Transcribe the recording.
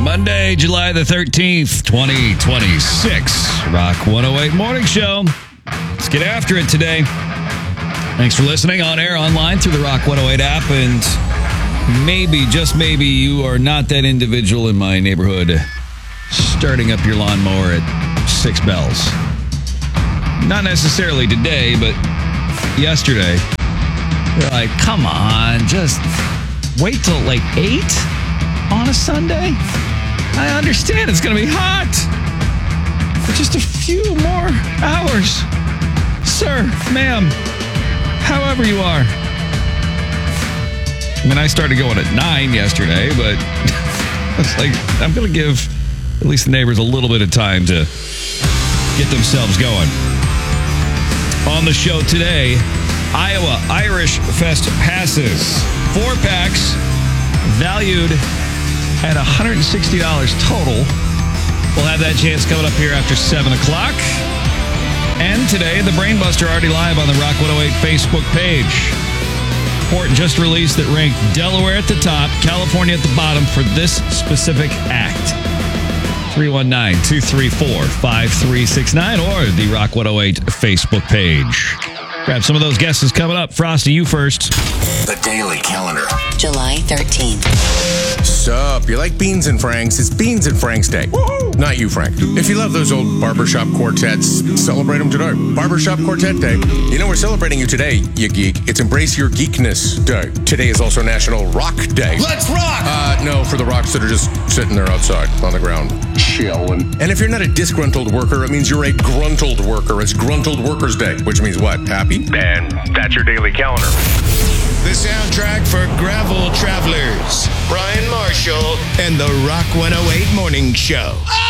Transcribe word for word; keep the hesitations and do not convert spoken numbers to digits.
Monday, July the thirteenth, twenty twenty-six. Rock one oh eight Morning Show. Let's get after it today. Thanks for listening on air, online, through the Rock one oh eight app. And maybe, just maybe, you are not that individual in my neighborhood starting up your lawnmower at six bells. Not necessarily today, but yesterday. You're like, come on, just wait till like eight on a Sunday? I understand it's going to be hot. For just a few more hours. Sir, ma'am, however you are. I mean, I started going at nine yesterday, but it's like, I'm going to give at least the neighbors a little bit of time to get themselves going. On the show today, Iowa Irish Fest passes. Four packs, valued at one hundred sixty dollars total. We'll have that chance coming up here after seven o'clock. And today, the Brainbuster already live on the Rock one oh eight Facebook page. Report just released that ranked Delaware at the top, California at the bottom for this specific act. three one nine, two three four, five three six nine or the Rock one oh eight Facebook page. Grab some of those guesses coming up. Frosty, you first. The Daily Calendar. July thirteenth. Sup? You like Beans and Franks? It's Beans and Franks Day. Woo-hoo! Not you, Frank. If you love those old barbershop quartets, celebrate them today. Barbershop Quartet Day. You know, we're celebrating you today, you geek. It's Embrace Your Geekness Day. Today is also National Rock Day. Let's rock! Uh, no, for the rocks that are just sitting there outside on the ground, chilling. And if you're not a disgruntled worker, it means you're a gruntled worker. It's Gruntled Workers Day, which means what? Happy? And that's your daily calendar. The soundtrack for Gravel Travelers, Brian Marshall, and the Rock one oh eight Morning Show.